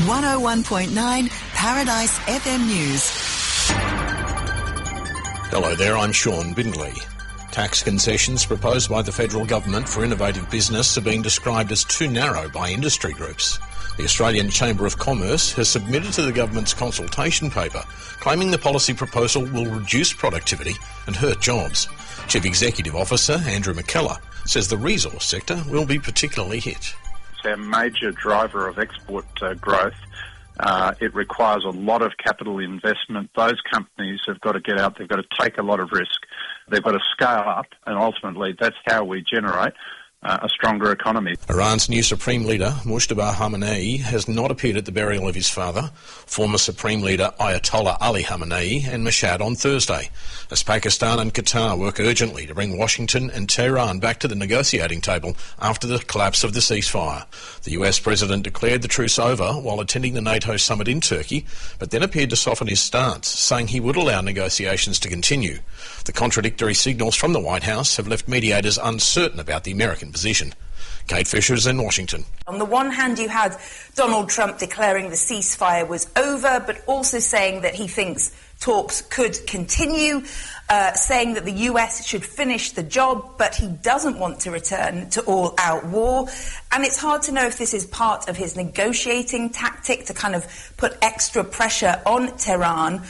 101.9 Paradise FM News. Hello there, I'm Sean Bindley. Tax concessions proposed by the federal government for innovative business are being described as too narrow by industry groups. The Australian Chamber of Commerce has submitted to the government's consultation paper, claiming the policy proposal will reduce productivity and hurt jobs. Chief Executive Officer Andrew McKellar says the resource sector will be particularly hit. It's our major driver of export growth. It requires a lot of capital investment. Those companies have got to get out. They've got to take a lot of risk. They've got to scale up, and ultimately that's how we generate a stronger economy. Iran's new Supreme Leader, Mujtaba Khamenei, has not appeared at the burial of his father, former Supreme Leader Ayatollah Ali Khamenei, and Mashhad on Thursday, as Pakistan and Qatar work urgently to bring Washington and Tehran back to the negotiating table after the collapse of the ceasefire. The US President declared the truce over while attending the NATO summit in Turkey, but then appeared to soften his stance, saying he would allow negotiations to continue. The contradictory signals from the White House have left mediators uncertain about the American position. Kate Fisher is in Washington. On the one hand, you had Donald Trump declaring the ceasefire was over, but also saying that he thinks talks could continue, saying that the US should finish the job, but he doesn't want to return to all-out war. And it's hard to know if this is part of his negotiating tactic to kind of put extra pressure on Tehran,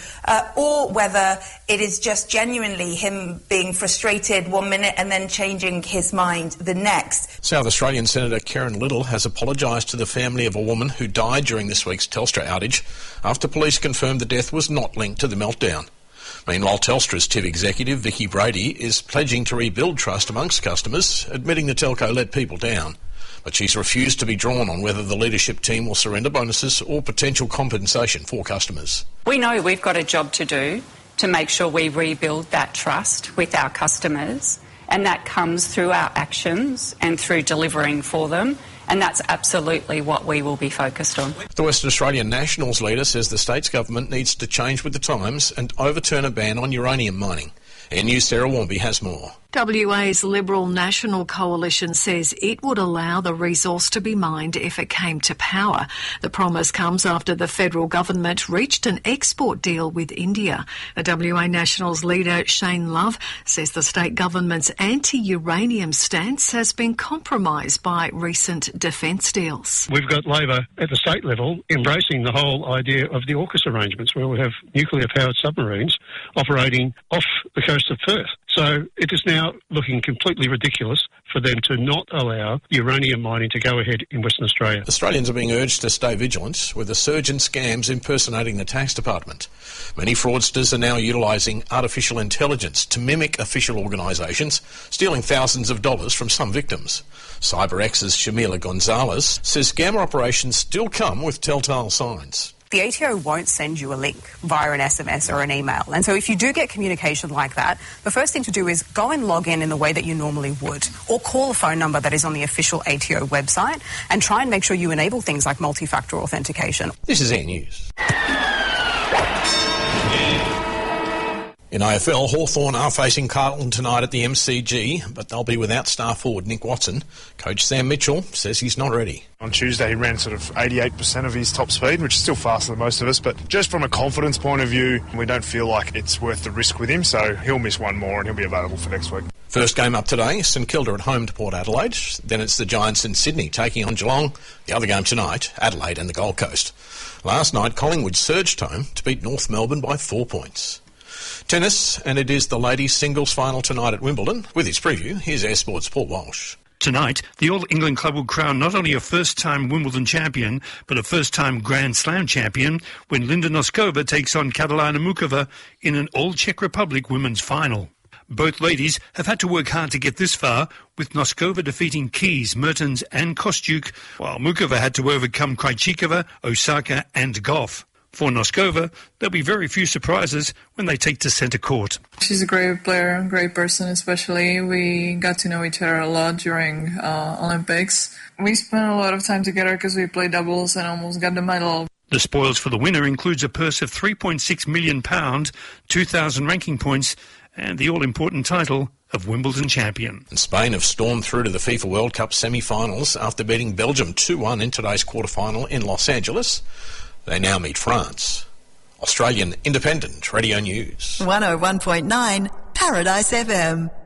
or whether it is just genuinely him being frustrated one minute and then changing his mind the next. South Australian Senator Karen Little has apologised to the family of a woman who died during this week's Telstra outage after police confirmed the death was not linked to the meltdown. Meanwhile, Telstra's chief executive, Vicky Brady, is pledging to rebuild trust amongst customers, admitting the telco let people down. But she's refused to be drawn on whether the leadership team will surrender bonuses or potential compensation for customers. We know we've got a job to do to make sure we rebuild that trust with our customers, and that comes through our actions and through delivering for them. And that's absolutely what we will be focused on. The Western Australian Nationals leader says the state's government needs to change with the times and overturn a ban on uranium mining. NU's Sarah Warmby has more. WA's Liberal National Coalition says it would allow the resource to be mined if it came to power. The promise comes after the federal government reached an export deal with India. The WA Nationals leader, Shane Love, says the state government's anti-uranium stance has been compromised by recent defence deals. We've got Labor at the state level embracing the whole idea of the AUKUS arrangements, where we have nuclear-powered submarines operating off the coast of Perth. So it is now looking completely ridiculous for them to not allow uranium mining to go ahead in Western Australia. Australians are being urged to stay vigilant with a surge in scams impersonating the tax department. Many fraudsters are now utilising artificial intelligence to mimic official organisations, stealing thousands of dollars from some victims. CyberX's Shamila Gonzalez says scam operations still come with telltale signs. The ATO won't send you a link via an SMS or an email. And so if you do get communication like that, the first thing to do is go and log in the way that you normally would, or call a phone number that is on the official ATO website and try and make sure you enable things like multi-factor authentication. This is Air News. In AFL, Hawthorn are facing Carlton tonight at the MCG, but they'll be without star forward Nick Watson. Coach Sam Mitchell says he's not ready. On Tuesday, he ran sort of 88% of his top speed, which is still faster than most of us, but just from a confidence point of view, we don't feel like it's worth the risk with him, so he'll miss one more and he'll be available for next week. First game up today, St Kilda at home to Port Adelaide. Then it's the Giants in Sydney taking on Geelong. The other game tonight, Adelaide and the Gold Coast. Last night, Collingwood surged home to beat North Melbourne by 4 points. Tennis, and it is the ladies' singles final tonight at Wimbledon. With his preview, here's Air Sports' Paul Walsh. Tonight, the All England club will crown not only a first-time Wimbledon champion, but a first-time Grand Slam champion when Linda Noskova takes on Katalina Mukova in an All-Czech Republic women's final. Both ladies have had to work hard to get this far, with Noskova defeating Keys, Mertens and Kostyuk, while Mukova had to overcome Krejcikova, Osaka and Goff. For Noskova, there'll be very few surprises when they take to centre court. She's a great player, great person especially. We got to know each other a lot during Olympics. We spent a lot of time together because we played doubles and almost got the medal. The spoils for the winner includes a purse of £3.6 million, 2,000 ranking points, and the all-important title of Wimbledon champion. And Spain have stormed through to the FIFA World Cup semi-finals after beating Belgium 2-1 in today's quarter-final in Los Angeles. They now meet France. Australian Independent Radio News. 101.9 Paradise FM.